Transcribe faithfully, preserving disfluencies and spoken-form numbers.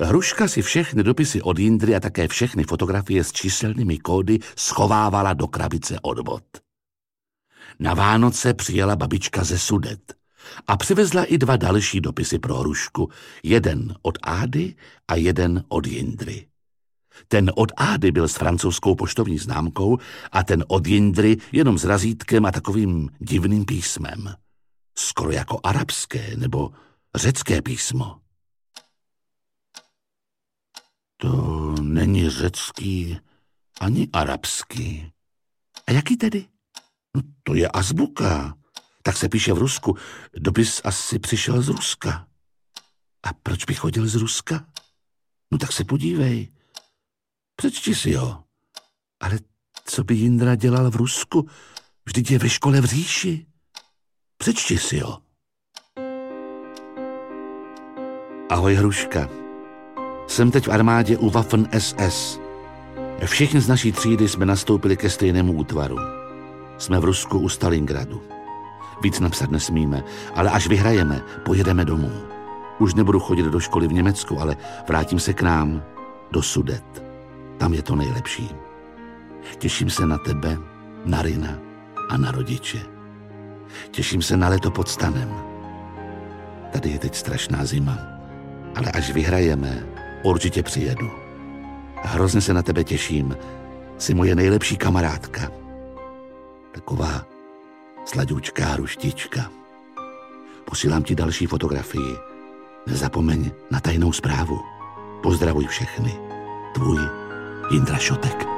Hruška si všechny dopisy od Jindry a také všechny fotografie s číselnými kódy schovávala do krabice od vod. Na Vánoce přijela babička ze Sudet a přivezla i dva další dopisy pro Hrušku, jeden od Ády a jeden od Jindry. Ten od Ády byl s francouzskou poštovní známkou a ten od Jindry jenom s razítkem a takovým divným písmem. Skoro jako arabské nebo řecké písmo. To není řecký ani arabský. A jaký tedy? No to je azbuka. Tak se píše v Rusku. Dopis asi přišel z Ruska. A proč by chodil z Ruska? No tak se podívej. Přečti si ho. Ale co by Jindra dělal v Rusku? Vždyť je ve škole v říši. Přečti si ho. Ahoj Hruška. Jsem teď v armádě u Waffen es es. Všichni z naší třídy jsme nastoupili ke stejnému útvaru. Jsme v Rusku u Stalingradu. Víc napsat nesmíme, ale až vyhrajeme, pojedeme domů. Už nebudu chodit do školy v Německu, ale vrátím se k nám, do Sudet. Tam je to nejlepší. Těším se na tebe, na Rina a na rodiče. Těším se na leto pod stanem. Tady je teď strašná zima, ale až vyhrajeme, určitě přijedu. Hrozně se na tebe těším. Jsi moje nejlepší kamarádka. Taková sladučká hruštička. Posílám ti další fotografii. Nezapomeň na tajnou zprávu. Pozdravuj všechny. Tvůj Jindra Šotek.